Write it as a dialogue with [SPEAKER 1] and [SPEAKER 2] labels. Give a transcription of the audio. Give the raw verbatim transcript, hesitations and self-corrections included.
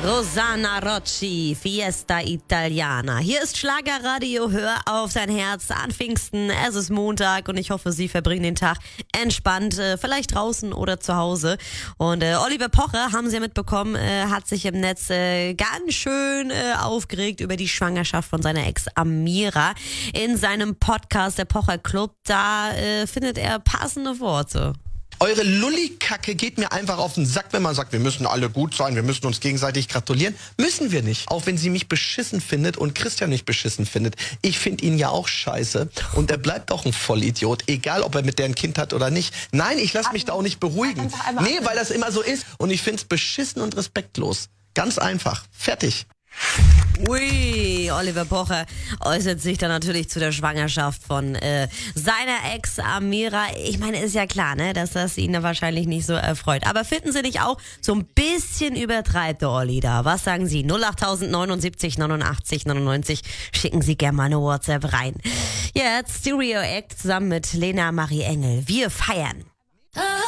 [SPEAKER 1] Rosanna Rocci, Fiesta Italiana. Hier ist Schlagerradio, hör auf dein Herz an Pfingsten. Es ist Montag und ich hoffe, Sie verbringen den Tag entspannt, äh, vielleicht draußen oder zu Hause. Und äh, Oliver Pocher, haben Sie ja mitbekommen, äh, hat sich im Netz äh, ganz schön äh, aufgeregt über die Schwangerschaft von seiner Ex Amira. In seinem Podcast, der Pocher Club, da äh, findet er passende Worte.
[SPEAKER 2] Eure Lullikacke geht mir einfach auf den Sack, wenn man sagt, wir müssen alle gut sein, wir müssen uns gegenseitig gratulieren. Müssen wir nicht. Auch wenn sie mich beschissen findet und Christian nicht beschissen findet. Ich finde ihn ja auch scheiße. Und er bleibt auch ein Vollidiot. Egal, ob er mit der ein Kind hat oder nicht. Nein, ich lasse mich da auch nicht beruhigen. Nee, weil das immer so ist. Und ich finde es beschissen und respektlos. Ganz einfach. Fertig.
[SPEAKER 1] Ui, Oliver Pocher äußert sich dann natürlich zu der Schwangerschaft von äh, seiner Ex Amira. Ich meine, ist ja klar, ne, dass das ihn da wahrscheinlich nicht so erfreut. Aber finden Sie nicht auch, so ein bisschen übertreibt der Olli da? Was sagen Sie? null acht neunundsiebzig neunundachtzig neunundneunzig. Schicken Sie gerne mal eine WhatsApp rein. Jetzt Stereo Act zusammen mit Lena Marie Engel. Wir feiern.